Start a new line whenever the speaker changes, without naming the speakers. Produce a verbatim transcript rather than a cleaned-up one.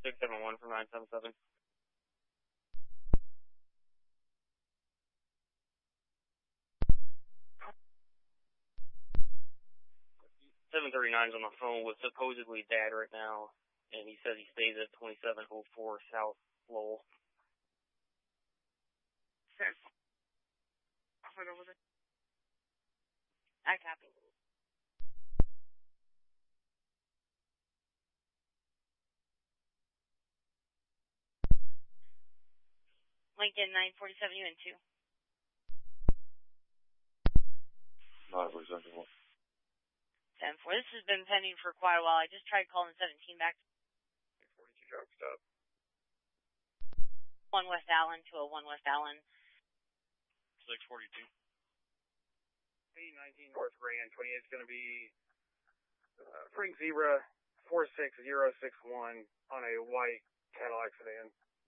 six seven one from nine seven seven. seven thirty-nine's on the phone with supposedly Dad right now, and he says he stays at twenty-seven oh four South Lowell.
Sir. I'll hold over there. I copy. Lincoln nine forty-seven, U N two.
nine forty-seven, one.
ten four. This has been pending for quite a while. I just tried calling seventeen back.
six forty-two, drop stop.
one West Allen to a one West Allen.
six forty-two.
B nineteen North Grand, twenty-eight is going to be uh, Frank Zebra four six zero six one on a white Cadillac sedan.